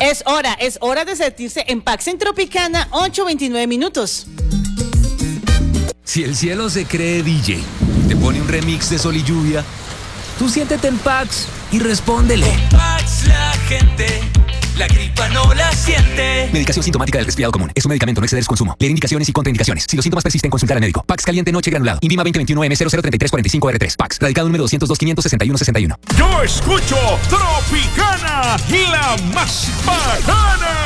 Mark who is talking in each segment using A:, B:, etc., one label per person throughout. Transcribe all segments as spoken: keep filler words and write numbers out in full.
A: Es hora, es hora de sentirse en Pax en Tropicana, ocho veintinueve minutos.
B: Si el cielo se cree D J, te pone un remix de Sol y Lluvia, tú siéntete en Pax y respóndele.
C: Con Pax la gente, la gripa no la siente.
B: Medicación sintomática del resfriado común. Es un medicamento, no exceder su consumo. Leer indicaciones y contraindicaciones. Si los síntomas persisten, consultar al médico. Pax caliente noche granulado. Invima veinte veintiuno M cero cero treinta y tres cuarenta y cinco R tres. Pax. Radicado número doscientos dos quinientos sesenta y uno sesenta y uno.
D: Yo escucho Tropicana, la más bacana.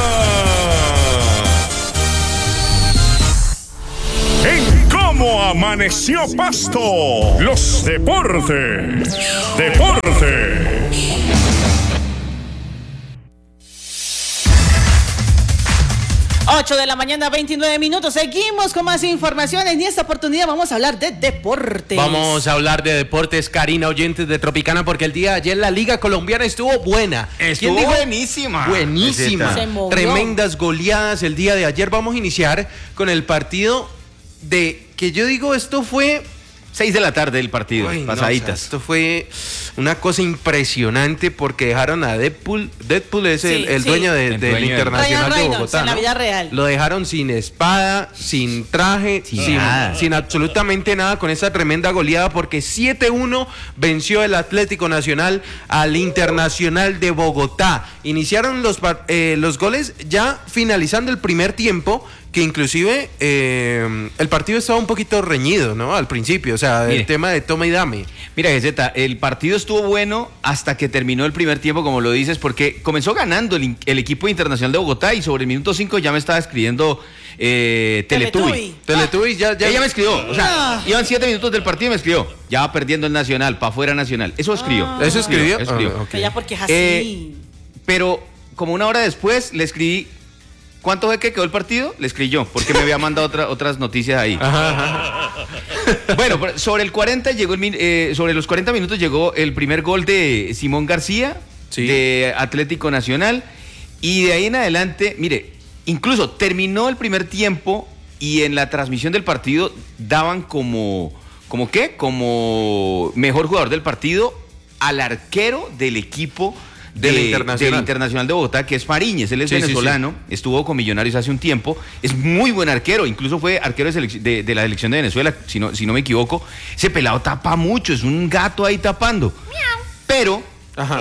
D: En Cómo Amaneció Pasto, los deportes. Deportes.
A: ocho de la mañana, veintinueve minutos. Seguimos con más informaciones y en esta oportunidad vamos a hablar de deportes.
E: Vamos a hablar de deportes, Karina, oyentes de Tropicana, porque el día de ayer la Liga Colombiana estuvo buena.
F: Estuvo
E: ¿Quién dijo?
F: buenísima.
E: Buenísima.
A: Se movió.
E: Tremendas goleadas el día de ayer. Vamos a iniciar con el partido de, que yo digo, esto fue...
F: Seis de la tarde el partido,
E: Ay,
F: pasaditas.
E: No, o sea, esto fue una cosa impresionante porque dejaron a Deadpool, Deadpool es
A: Sí,
E: el, el
A: sí.
E: dueño de-
F: El
E: del
F: dueño.
E: Internacional
A: Ryan
E: de
A: Reynolds,
E: Bogotá,
A: en la
E: ¿no?
A: vida real.
E: Lo dejaron sin espada, sin traje,
F: Sin
E: sin,
F: nada.
E: sin absolutamente nada con esa tremenda goleada porque siete uno venció el Atlético Nacional al Internacional de Bogotá. Iniciaron los, par- eh, los goles ya finalizando el primer tiempo, que inclusive eh, el partido estaba un poquito reñido, ¿no? Al principio, o sea,
F: Mire.
E: el tema de toma y dame.
F: Mira, Geseta, el partido estuvo bueno hasta que terminó el primer tiempo, como lo dices, porque comenzó ganando el, in- el equipo internacional de Bogotá y sobre el minuto cinco ya me estaba escribiendo eh, Teletubi.
A: Teletubby.
E: Teletubbies ya, ya...
F: Ella me escribió, o sea,
A: Ah.
F: iban siete minutos del partido y me escribió, ya va perdiendo el Nacional, para afuera Nacional. Eso escribió.
A: Ah.
E: ¿Eso escribió?
F: Eso escribió.
E: Ah, ok.
A: Que ya porque es así.
F: Eh, Pero como una hora después le escribí, ¿cuánto fue que quedó el partido? Le escribí yo, porque me había mandado otra- otras noticias ahí. Bueno, pero sobre el cuarenta llegó el, min- eh, sobre los cuarenta minutos llegó el primer gol de Simón García,
E: Sí.
F: de Atlético Nacional, y de ahí en adelante, mire, incluso terminó el primer tiempo y en la transmisión del partido daban como, ¿como qué? Como mejor jugador del partido al arquero del equipo
E: Del
F: de-
E: Internacional.
F: del Internacional de Bogotá, que es Fariñez, él es
E: Sí, sí,
F: venezolano, estuvo con Millonarios hace un tiempo, es muy buen arquero, incluso fue arquero de, selec- de- de la selección de Venezuela, si no, si no me equivoco. Ese pelado tapa mucho, es un gato ahí tapando. Pero
E: Ajá.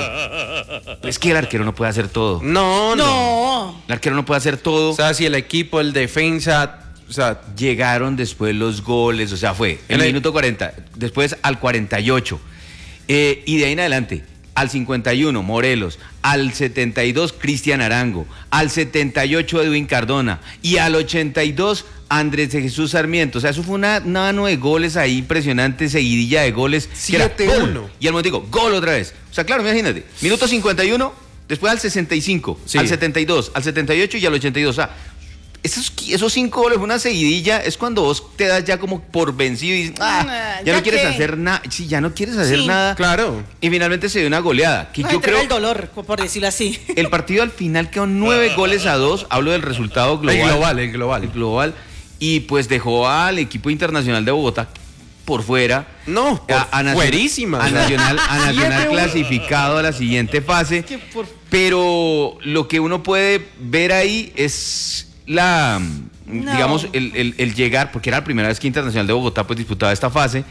F: es que el arquero no puede hacer todo.
E: No, no,
A: No.
F: El arquero no puede hacer todo.
E: O sea, si el equipo, el defensa, o sea,
F: Llegaron después los goles, o sea, fue en
E: En
F: el
E: el-
F: minuto cuarenta, después al cuarenta y ocho, eh, y de ahí en adelante, al cincuenta y uno, Morelos, al setenta y dos, Cristian Arango, al setenta y ocho, Edwin Cardona, y al ochenta y dos, Andrés de Jesús Sarmiento. O sea, eso fue una una mano de goles ahí impresionante, seguidilla de goles. que era
E: siete uno.
F: gol. Y al momento, gol otra vez. O sea, claro, imagínate, minuto cincuenta y uno, después al sesenta y cinco,
E: Sí.
F: al setenta y dos, al setenta y ocho y al ochenta y dos. O sea, esos, esos cinco goles, una seguidilla, es cuando vos te das ya como por vencido y dices, ah,
A: Ah,
F: ya,
A: ¿ya
F: no quieres
A: qué?
F: hacer nada. Sí, ya no quieres hacer
A: Sí.
F: nada.
E: claro.
F: Y finalmente se dio una goleada. Que
A: Nos
F: yo
A: entrega
F: creo
A: el dolor, por decirlo así.
F: el partido al final quedó nueve goles a dos. Hablo del resultado global.
E: El global, el global.
F: El global. Y pues dejó al equipo internacional de Bogotá por fuera.
E: No, por
F: a, a Nacional-
E: fuerísima.
F: A Nacional, a Nacional
E: siete uno.
F: clasificado a la siguiente fase.
A: Que por-
F: Pero lo que uno puede ver ahí es la,
A: No.
F: digamos, el, el- el llegar, porque era la primera vez que Internacional de Bogotá pues disputaba esta fase.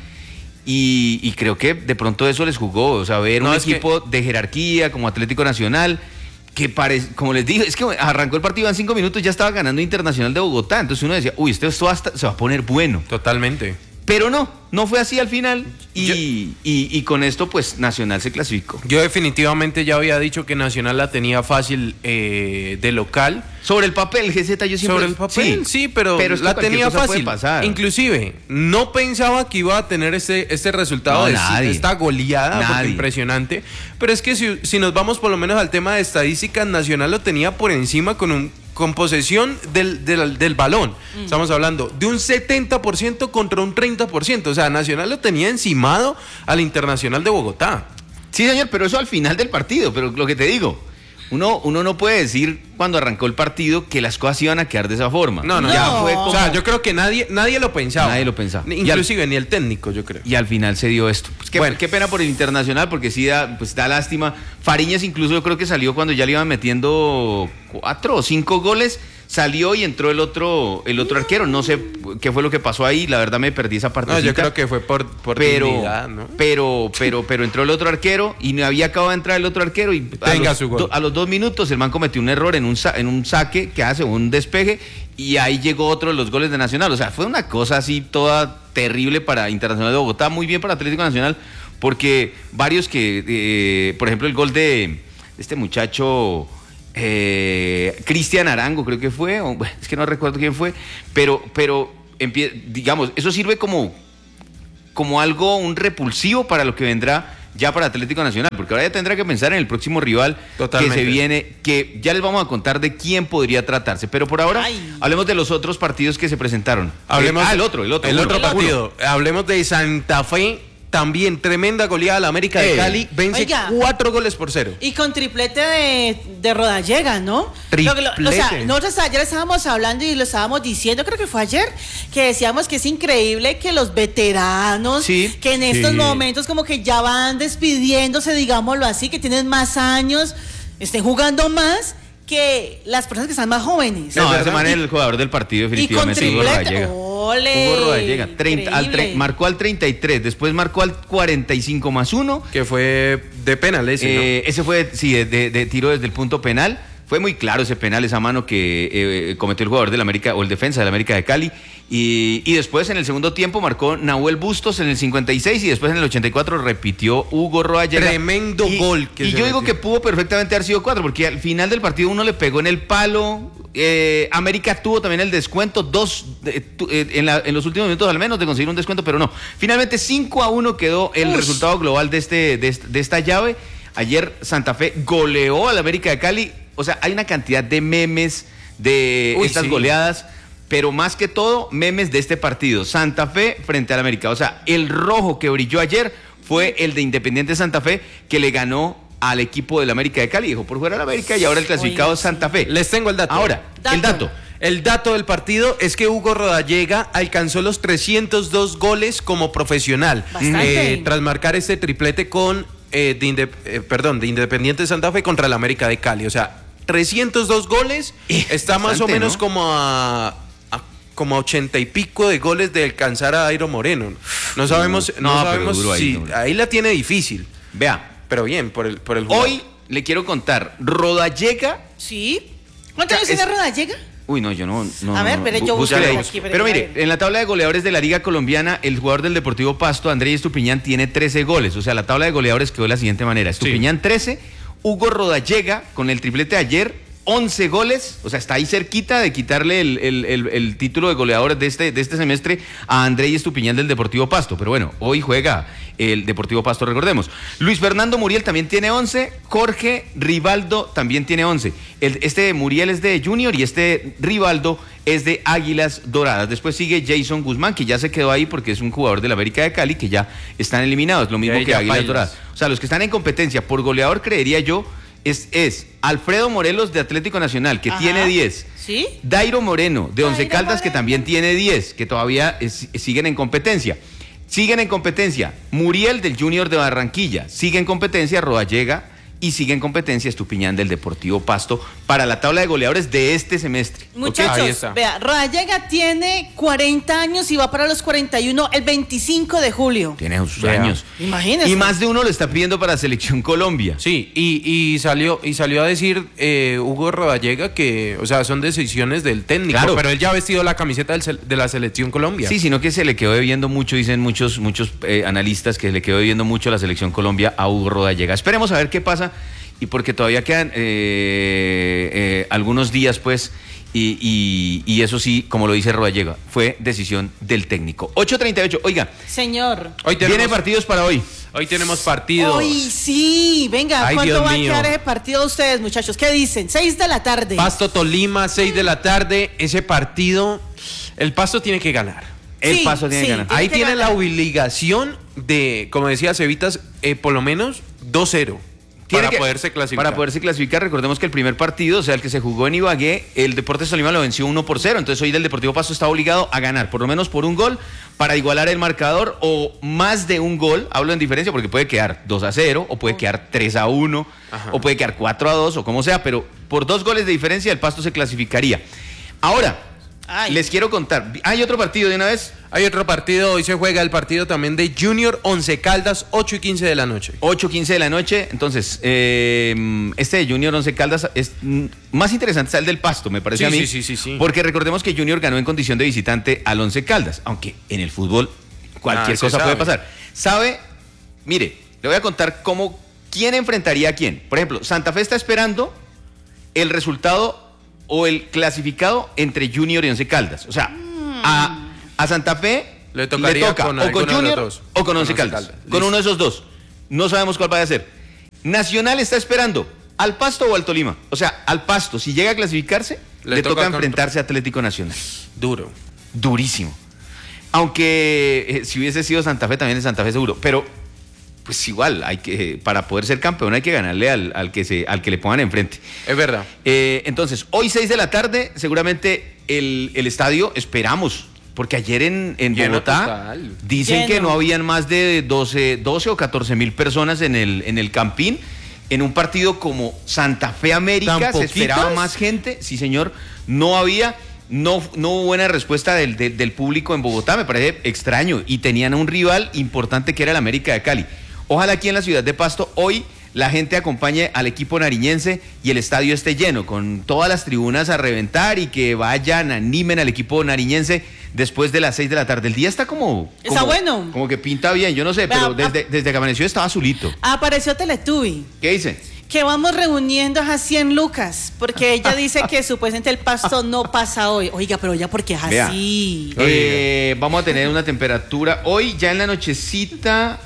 F: Y, y creo que de pronto eso les jugó, o sea, ver
E: No,
F: un
E: es que-
F: equipo de jerarquía como Atlético Nacional, que parece, como les dije, es que arrancó el partido en cinco minutos, ya estaba ganando Internacional de Bogotá, entonces uno decía, uy, esto, esto hasta se va a poner bueno.
E: Totalmente.
F: Pero no, no fue así al final y,
E: Yo-
F: y, y con esto pues Nacional se clasificó.
E: Yo definitivamente ya había dicho que Nacional la tenía fácil eh, de local.
F: Sobre el papel, G Z, yo siempre...
E: Sobre el papel, sí, pero,
F: es que
E: la
F: cualquier
E: tenía
F: cosa puede
E: fácil.
F: pasar.
E: Inclusive, no pensaba que iba a tener este, este resultado
F: No,
E: de
F: nadie.
E: esta goleada, porque
F: Nadie.
E: impresionante. Pero es que si, si nos vamos por lo menos al tema de estadísticas, Nacional lo tenía por encima con un con posesión del, del, del balón. Estamos hablando de un setenta por ciento contra un treinta por ciento. O sea, Nacional lo tenía encimado al Internacional de Bogotá.
F: Sí, señor, pero eso al final del partido, pero lo que te digo, Uno, uno no puede decir cuando arrancó el partido que las cosas iban a quedar de esa forma.
E: No, no,
F: ya
A: no.
F: fue como...
E: O sea, yo creo que nadie, nadie lo pensaba.
F: Nadie lo pensaba.
E: Inclusive
F: Y al,
E: ni el técnico, yo creo.
F: y al final se dio esto. Pues qué,
E: Bueno.
F: qué pena por el Internacional, porque sí da, pues da lástima. Fariñas incluso yo creo que salió cuando ya le iban metiendo cuatro o cinco goles. Salió y entró el otro el otro arquero. No sé qué fue lo que pasó ahí. La verdad me perdí esa parte.
E: No, yo creo que fue por, por
F: pero,
E: dignidad, ¿no?
F: pero, pero, pero entró el otro arquero y no había acabado de entrar el otro arquero y a
E: Tenga
F: los,
E: su gol.
F: do, a los dos minutos el man cometió un error en un, sa, en un saque que hace un despeje y ahí llegó otro de los goles de Nacional. O sea, fue una cosa así toda terrible para Internacional de Bogotá, muy bien para Atlético Nacional, porque varios que, eh, por ejemplo, el gol de este muchacho... Eh, Cristian Arango creo que fue, o, es que no recuerdo quién fue, pero, pero digamos, eso sirve como, como algo, un repulsivo para lo que vendrá ya para Atlético Nacional, porque ahora ya tendrá que pensar en el próximo rival
E: Totalmente.
F: que se viene, que ya les vamos a contar de quién podría tratarse, pero por ahora
A: Ay.
F: hablemos de los otros partidos que se presentaron.
E: Hablemos,
F: eh, ah, el otro, el otro.
E: El
F: uno,
E: otro
F: uno.
E: partido. Hablemos de Santa Fe. También tremenda goleada a la América de
F: Eh.
E: Cali. Vence
A: Oiga.
E: cuatro goles por cero.
A: Y con triplete de, de Rodallega, ¿no?
E: Triplete.
A: Lo que lo- o sea, nosotros ayer estábamos hablando y lo estábamos diciendo, creo que fue ayer, que decíamos que es increíble que los veteranos,
F: Sí,
A: que en estos
E: sí.
A: momentos como que ya van despidiéndose, digámoslo así, que tienen más años, estén jugando más que las personas que están más jóvenes.
F: No,
E: Es
F: ese
E: verdad.
F: man es el jugador del partido,
A: Y con
F: definitivamente. Hugo
A: triplete.
F: Rodallega.
A: ¡Ole!
F: Hugo Rodallega, treinta, al tre-
A: Increíble.
F: marcó al treinta y tres, después marcó al cuarenta y cinco más uno.
E: Que fue de penales, ¿sí,
F: Eh, ese fue, sí, de, de- de tiro desde el punto penal. Fue muy claro ese penal, esa mano que eh, cometió el jugador del América, o el defensa del América de Cali. Y, y después en el segundo tiempo marcó Nahuel Bustos en el cincuenta y seis y después en el ochenta y cuatro repitió Hugo Rodallega.
E: Tremendo
F: Y-
E: gol que
F: Y
E: se
F: yo digo
E: metió.
F: que pudo perfectamente haber sido cuatro, porque al final del partido uno le pegó en el palo. eh, América tuvo también el descuento, dos eh, tu- eh, en, la- en los últimos minutos al menos de conseguir un descuento, pero no. Finalmente cinco a uno quedó el
A: Ush.
F: resultado global de, este, de, este- de esta llave. Ayer Santa Fe goleó al América de Cali. O sea, hay una cantidad de memes de
E: Uy,
F: estas
E: sí.
F: goleadas, pero más que todo, memes de este partido. Santa Fe frente al América. O sea, el rojo que brilló ayer fue el de Independiente Santa Fe, que le ganó al equipo del América de Cali. Dijo por fuera del América y ahora el clasificado
A: Oiga,
F: es Santa Fe.
E: Les tengo el dato.
F: Ahora, el
A: Dato.
F: dato.
E: El dato del partido es que Hugo Rodallega alcanzó los trescientos dos goles como profesional.
A: Bastante.
E: eh, tras marcar este triplete con eh, de, Inde- eh, perdón, de Independiente Santa Fe contra el América de Cali. O sea, trescientos dos goles.
F: Eh,
E: Está más o
F: bastante,
E: menos
F: ¿no?
E: como a, a- como a ochenta y pico de goles de alcanzar a Dairo Moreno. No sabemos, no,
F: no, pero
E: sabemos
F: duro ahí,
E: si
F: duro.
E: ahí la tiene difícil.
F: Vea,
E: Pero bien, por el, por el jugador.
F: hoy le quiero contar, Rodallega.
A: ¿Sí? ¿Cuántos años
F: Es-
A: tiene Rodallega?
F: Uy, no, yo no. no
A: A ver,
F: no,
A: pero
F: bu-
A: yo busco
F: búsquele ahí.
A: aquí, pero
F: Pero
A: a
F: mire,
A: ver.
F: en la tabla de goleadores de la Liga Colombiana, el jugador del Deportivo Pasto, Andrés Estupiñán, tiene trece goles. O sea, la tabla de goleadores quedó de la siguiente manera: Estupiñán trece, Hugo Rodallega con el triplete de ayer, once goles. O sea, está ahí cerquita de quitarle el, el- el- el título de goleador de este, de este semestre a Andrés Estupiñán del Deportivo Pasto. Pero bueno, hoy juega el Deportivo Pasto, recordemos. Luis Fernando Muriel también tiene once, Jorge Rivaldo también tiene once. El- este de Muriel es de Junior y este Rivaldo es de Águilas Doradas. Después sigue Jason Guzmán, que ya se quedó ahí porque es un jugador de la América de Cali, que ya están eliminados, lo mismo
E: ahí
F: que
E: ya
F: Águilas
E: bailas.
F: Doradas. O sea, los que están en competencia por goleador, creería yo, es, es Alfredo Morelos de Atlético Nacional, que
A: Ajá.
F: tiene diez.
A: ¿Sí?
F: Dairo Moreno, de Once
A: Dairo
F: Caldas, que
A: Moreno.
F: también tiene diez, que todavía es- siguen en competencia. Siguen en competencia Muriel del Junior de Barranquilla, sigue en competencia Rodallega y sigue en competencia Estupiñán del Deportivo Pasto para la tabla de goleadores de este semestre.
E: ahí
A: Muchachos,
E: está.
A: vea, Rodallega tiene cuarenta años y va para los cuarenta y uno el veinticinco de julio.
F: Tiene sus
E: Vea.
F: años.
A: Imagínese.
F: Y más de uno lo está pidiendo para Selección Colombia.
E: Sí, y, y salió y salió a decir eh, Hugo Rodallega que, o sea, son decisiones del técnico,
F: Claro.
E: pero él ya ha vestido la camiseta del sel- de la Selección Colombia.
F: Sí, sino que se le quedó debiendo mucho, dicen muchos, muchos eh, analistas, que le quedó debiendo mucho la Selección Colombia a Hugo Rodallega. Esperemos a ver qué pasa, y porque todavía quedan eh, eh, algunos días, pues, y, y- y eso sí, como lo dice Rodallega, fue decisión del técnico. ocho treinta y ocho, oiga,
A: Señor.
E: Hoy tenemos,
F: viene partidos para hoy.
E: hoy tenemos partido.
A: Hoy sí, venga,
E: Ay,
A: ¿cuánto
E: Dios
A: va
E: mío.
A: a quedar ese partido a ustedes, muchachos? ¿Qué dicen? Seis de la tarde.
E: Pasto Tolima, seis de la tarde. Ese partido, el Pasto tiene que ganar.
F: El
A: Sí,
F: Paso tiene
A: sí.
F: que ganar.
A: Tiene
E: Ahí
A: que
E: tiene la
A: ganar.
E: obligación de, como decía Cevitas, eh, por lo menos dos cero. Para
F: que-
E: poderse clasificar.
F: Para poderse clasificar, recordemos que el primer partido, o sea, el que se jugó en Ibagué, el Deportes Tolima lo venció uno por cero. Entonces hoy el Deportivo Pasto está obligado a ganar, por lo menos por un gol, para igualar el marcador o más de un gol. Hablo en diferencia porque puede quedar dos a cero, o puede quedar tres a uno,
E: Ajá.
F: o puede quedar cuatro a dos, o como sea, pero por dos goles de diferencia el Pasto se clasificaría. Ahora,
A: Ay.
F: les quiero contar. ¿Hay otro partido de una vez?
E: Hay otro partido, hoy se juega el partido también de Junior Once Caldas, ocho y quince de la noche.
F: ocho quince de la noche. Entonces, eh, este de Junior Once Caldas es mm, más interesante, está el del Pasto, me parece
E: Sí,
F: a mí.
E: sí, sí, sí, sí.
F: Porque recordemos que Junior ganó en condición de visitante al Once Caldas, aunque en el fútbol cualquier
E: Nada se
F: cosa puede
E: sabe.
F: pasar. ¿Sabe? Mire, le voy a contar cómo, quién enfrentaría a quién. Por ejemplo, Santa Fe está esperando el resultado o el clasificado entre Junior y Once Caldas. O sea, a, a Santa Fe
E: Le tocaría
F: toca
E: con
F: o con
E: alguno de los
F: Junior
E: dos.
F: o con
E: Con
F: Once
E: Once
F: Caldas.
E: Caldas.
F: Con
E: Listo.
F: uno de esos dos. No sabemos cuál vaya a ser. Nacional está esperando al Pasto o al Tolima. O sea, al Pasto, si llega a clasificarse, le,
E: Le
F: toca,
E: toca contra-
F: enfrentarse a Atlético Nacional.
E: Duro.
F: Durísimo. Aunque eh, si hubiese sido Santa Fe, también es Santa Fe seguro. Pero, pues igual, hay que, para poder ser campeón hay que ganarle al, al que, se, al que le pongan enfrente.
E: Es verdad.
F: Eh, entonces, hoy seis de la tarde, seguramente el, el estadio, esperamos, porque ayer en, en
E: Lleno
F: Bogotá
E: total.
F: dicen
A: Lleno.
F: que no habían más de doce, doce o catorce mil personas en el, en el Campín. En un partido como Santa Fe América
E: ¿Tan
F: se esperaba
E: poquitos?
F: más gente, sí señor, no había, no, no hubo buena respuesta del, del, del público en Bogotá, me parece extraño, y tenían un rival importante que era el América de Cali. Ojalá aquí en la ciudad de Pasto hoy la gente acompañe al equipo nariñense y el estadio esté lleno, con todas las tribunas a reventar y que vayan, animen al equipo nariñense después de las seis de la tarde. El día está como...
A: Está
F: como-
A: bueno.
F: Como que pinta bien, yo no sé,
A: Vea,
F: pero
A: ah-
F: desde, desde que amaneció estaba azulito.
A: Apareció Teletubby.
F: ¿Qué dice?
A: Que vamos reuniendo a cien lucas, porque ella dice que supuestamente el Pasto no pasa hoy. Oiga, pero ya porque es
F: Vea.
A: así.
F: Eh, vamos a tener una temperatura hoy ya en la nochecita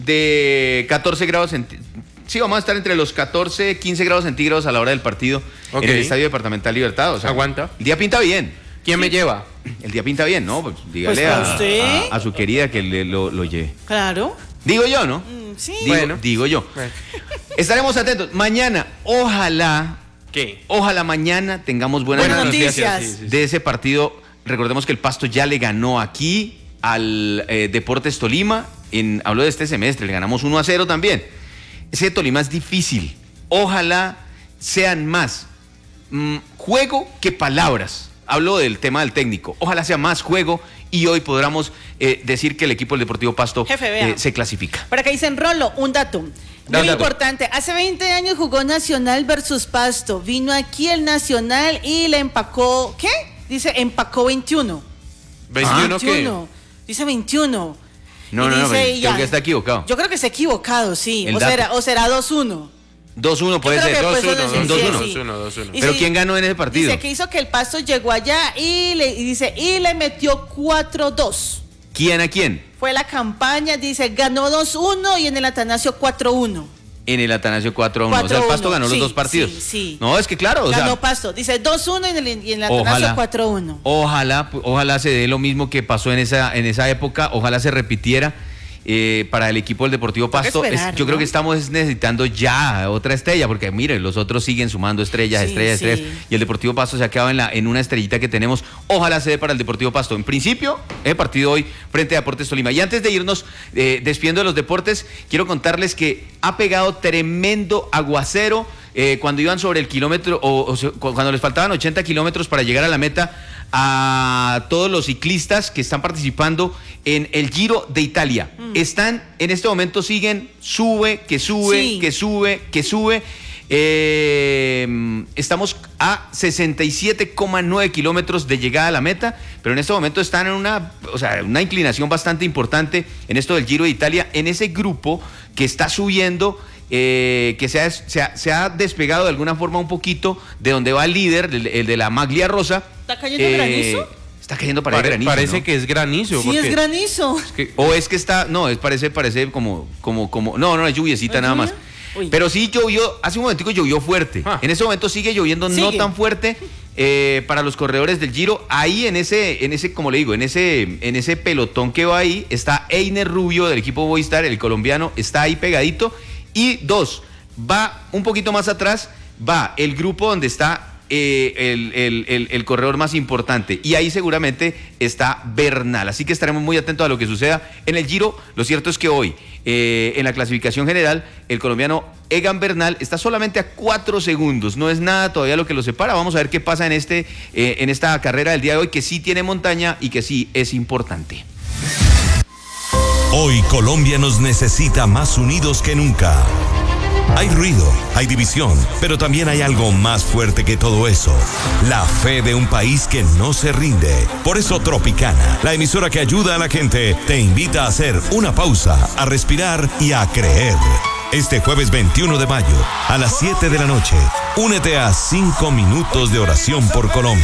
F: de catorce grados centígrados. Sí, vamos a estar entre los catorce, quince grados centígrados a la hora del partido
E: Ok.
F: en el Estadio Departamental Libertad. O sea,
E: Aguanta.
F: El día pinta bien.
E: ¿Quién me lleva?
F: El día pinta bien, ¿no? Pues dígale
A: Pues,
F: a,
A: ¿a usted?
F: a- a su querida que le- lo, lo lleve.
A: Claro.
F: Digo yo, ¿no?
A: Mm, Sí.
F: Digo,
E: Bueno.
F: digo yo.
E: Bueno.
F: Estaremos atentos. Mañana, ojalá,
E: ¿Qué?
F: ojalá mañana tengamos buenas,
A: Buenas
F: noticias,
A: noticias.
E: Sí, sí, sí.
F: de ese partido. Recordemos que el Pasto ya le ganó aquí al eh, Deportes Tolima. En, hablo de este semestre, le ganamos uno a cero también. Ese de Tolima es difícil. Ojalá sean más mm, juego que palabras. Hablo del tema del técnico. Ojalá sea más juego y hoy podamos eh, decir que el equipo del Deportivo Pasto
A: Jefe, vea.
F: eh, se clasifica.
A: Por acá dicen, Rolo, un dato.
E: Da
A: Muy
E: un dato.
A: importante. Hace veinte años jugó Nacional versus Pasto. Vino aquí el Nacional y le empacó. ¿Qué? Dice, empacó veintiuno.
E: ¿veintiuno qué?
A: veintiuno. Dice veintiuno.
F: No,
A: Y
F: no, no,
A: dice,
F: pero
A: y
F: creo
A: ya.
F: que está equivocado.
A: Yo creo que está equivocado, sí.
F: El
A: O
F: dato.
A: será, o será dos uno.
F: dos uno puede
A: Yo creo
F: ser.
A: que
E: dos
A: pues,
E: uno,
A: eso sí,
F: dos
A: sí,
F: uno.
A: sí.
E: dos uno, dos uno.
A: Y
F: Pero
A: sí,
F: ¿quién ganó en ese partido?
A: Dice que hizo que el Pasto llegó allá y le y dice y le metió cuatro dos.
F: ¿Quién a quién?
A: Fue la campaña, dice, ganó dos uno y en el Atanasio cuatro uno.
F: En el Atanasio cuatro a uno. O sea, el Pasto
A: cuatro uno,
F: ganó los
A: sí,
F: dos partidos.
A: sí, sí.
F: No, es que claro, o
A: Ganó
F: sea,
A: Pasto. Dice dos uno y en el, y en el Atanasio
F: ojalá,
A: cuatro uno.
F: ojalá, ojalá se dé lo mismo que pasó en esa, en esa época, ojalá se repitiera eh, para el equipo del Deportivo
A: Toca
F: Pasto. Es-
A: esperar,
F: yo
A: ¿no?
F: creo que estamos necesitando ya otra estrella, porque miren, los otros siguen sumando estrellas,
A: Sí,
F: estrellas,
A: sí.
F: estrellas, y el Deportivo Pasto se ha quedado en, la, en una estrellita que tenemos. Ojalá se dé para el Deportivo Pasto. En principio, el partido hoy frente a Deportes Tolima. Y antes de irnos eh, despidiendo de los deportes, quiero contarles que ha pegado tremendo aguacero eh, cuando iban sobre el kilómetro, o, o se- cu- cuando les faltaban ochenta kilómetros para llegar a la meta, a todos los ciclistas que están participando en el Giro de Italia. Están, en este momento siguen, sube, que sube,
A: Sí.
F: que sube, que sube. Eh, estamos a sesenta y siete coma nueve kilómetros de llegada a la meta, pero en este momento están en una, o sea, una inclinación bastante importante en esto del Giro de Italia, en ese grupo que está subiendo, eh, que se ha, se, ha, se ha despegado de alguna forma un poquito de donde va el líder, el, el de la maglia rosa.
A: ¿Está cayendo granizo?
F: Está cayendo para
E: Pare-
F: granizo,
E: parece
F: ¿no?
E: que es granizo.
A: Sí,
E: porque
A: es granizo.
E: es que-
F: O es que está, no, es parece, parece como, como, como, no, no, es lluviecita
A: ¿Es
F: nada más.
A: lluvia? Uy.
F: Pero sí llovió, hace un momentico llovió fuerte.
E: Ah.
F: En ese momento sigue lloviendo no
A: Sigue.
F: tan fuerte eh, para los corredores del Giro. Ahí en ese, en ese, como le digo, en ese, en ese pelotón que va ahí, está Einer Rubio del equipo Movistar, el colombiano, está ahí pegadito. Y dos, Va un poquito más atrás, va el grupo donde está eh, el, el, el, el corredor más importante, y ahí seguramente está Bernal, así que estaremos muy atentos a lo que suceda en el Giro. Lo cierto es que hoy, eh, en la clasificación general, el colombiano Egan Bernal está solamente a cuatro segundos, no es nada todavía lo que lo separa. Vamos a ver qué pasa en, este, eh, en esta carrera del día de hoy, que sí tiene montaña y que sí es importante.
G: Hoy Colombia nos necesita más unidos que nunca. Hay ruido, hay división, pero también hay algo más fuerte que todo eso: la fe de un país que no se rinde. Por eso Tropicana, la emisora que ayuda a la gente, te invita a hacer una pausa, a respirar y a creer. Este jueves veintiuno de mayo, a las siete de la noche, únete a cinco minutos de oración por Colombia.